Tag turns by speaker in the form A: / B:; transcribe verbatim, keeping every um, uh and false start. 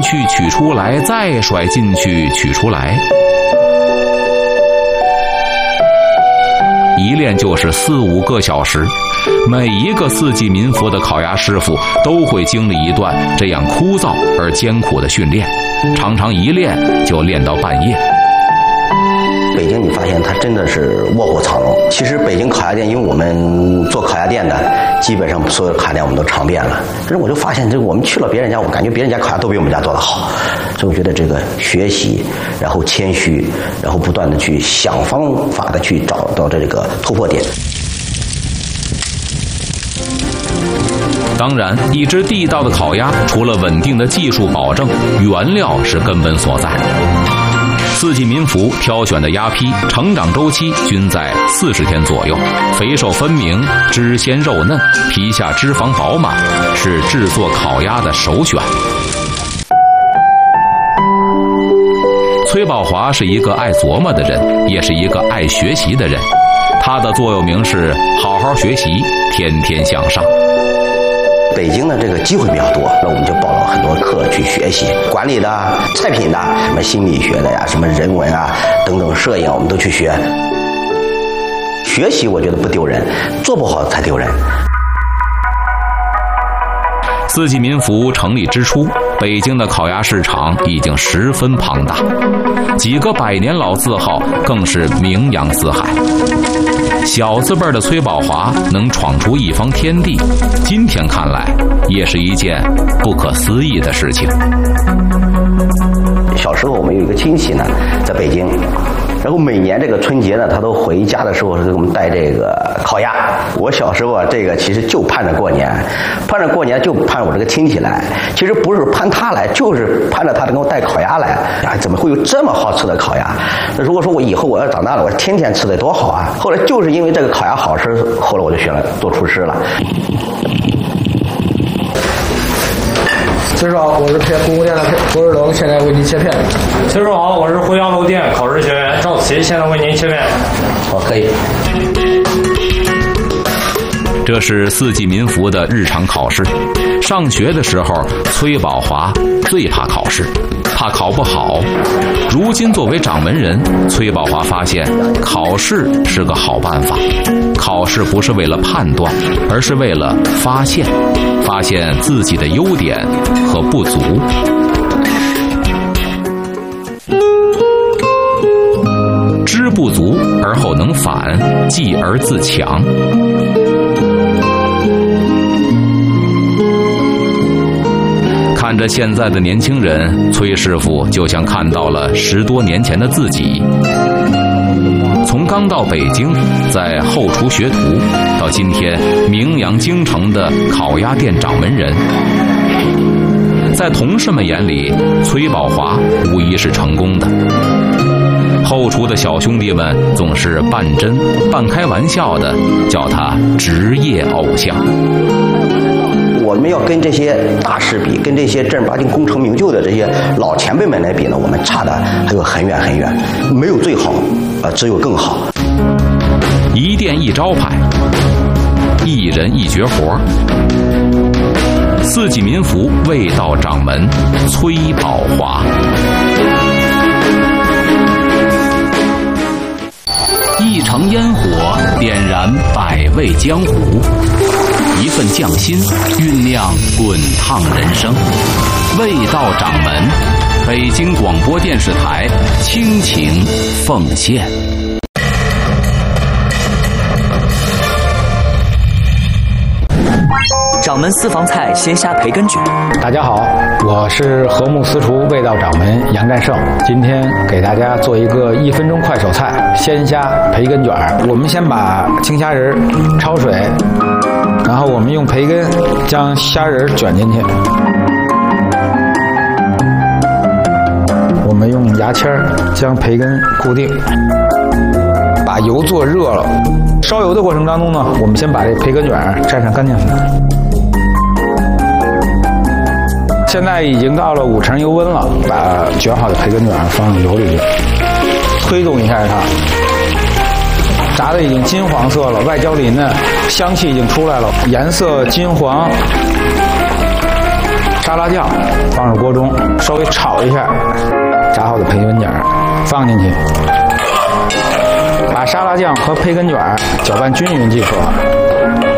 A: 去取出来，再甩进去取出来，一练就是四五个小时。每一个四季民福的烤鸭师傅都会经历一段这样枯燥而艰苦的训练，常常一练就练到半夜。
B: 北京你发现它真的是卧虎藏龙。其实北京烤鸭店，因为我们做烤鸭店的，基本上所有的烤鸭店我们都尝遍了。但是我就发现，这个我们去了别人家，我感觉别人家烤鸭都比我们家做得好。所以我觉得这个学习，然后谦虚，然后不断的去想方法的去找到这个突破点。
A: 当然，一只地道的烤鸭，除了稳定的技术保证，原料是根本所在。四季民福挑选的鸭坯成长周期均在四十天左右，肥瘦分明，脂鲜肉嫩，皮下脂肪饱满，是制作烤鸭的首选。崔宝华是一个爱琢磨的人，也是一个爱学习的人。他的座右铭是好好学习，天天向上。
B: 北京的这个机会比较多，那我们就报了很多课去学习管理的、菜品的，什么心理学的呀，什么人文啊等等，摄影我们都去学。学习我觉得不丢人，做不好才丢人。
A: 四季民福成立之初，北京的烤鸭市场已经十分庞大，几个百年老字号更是名扬四海。小字辈的崔宝华能闯出一方天地，今天看来也是一件不可思议的事情。
B: 小时候我们有一个亲戚呢，在北京，然后每年这个春节呢，他都回家的时候给我们带这个烤鸭。我小时候啊，这个其实就盼着过年，盼着过年就盼我这个亲戚来。其实不是盼他来，就是盼着他给我带烤鸭来。哎，怎么会有这么好吃的烤鸭？那如果说我以后我要长大了，我天天吃的多好啊！后来就是因为这个烤鸭好吃，后来我就选了做厨师了。
C: 崔叔好，我是片红湖店的胡志龙，现在为您切片。
D: 崔叔好，我是回阳楼店烤制学员赵琦，现在为您切片。
B: 好，可以。
A: 这是四季民福的日常考试。上学的时候，崔宝华最怕考试，怕考不好。如今作为掌门人，崔宝华发现考试是个好办法。考试不是为了判断，而是为了发现，发现自己的优点和不足。知不足而后能反，继而自强。看着现在的年轻人，崔师傅就像看到了十多年前的自己。从刚到北京，在后厨学徒，到今天名扬京城的烤鸭店掌门人，在同事们眼里，崔宝华无疑是成功的。后厨的小兄弟们总是半真半开玩笑的叫他职业偶像。
B: 我们要跟这些大师比，跟这些正儿八经功成名就的这些老前辈们来比呢，我们差的还有很远很远。没有最好，啊，只有更好。
A: 一店一招牌，一人一绝活。四季民福味道掌门崔宝华。一城烟火点燃百味江湖，一份匠心酝酿滚烫人生。味道掌门，北京广播电视台倾情奉献。
E: 掌门私房菜鲜虾培根卷。
F: 大家好，我是和睦私厨味道掌门杨占胜，今天给大家做一个一分钟快手菜——鲜虾培根卷。我们先把青虾仁焯水，然后我们用培根将虾仁卷进去，我们用牙签将培根固定，把油做热了。烧油的过程当中呢，我们先把这培根卷蘸上干净水。现在已经到了五成油温了，把卷好的培根卷放入油里去，推动一下它，炸的已经金黄色了，外焦里嫩，香气已经出来了，颜色金黄， 沙拉酱放入锅中，稍微炒一下，炸好的培根卷放进去，把沙拉酱和培根卷搅拌均匀即可。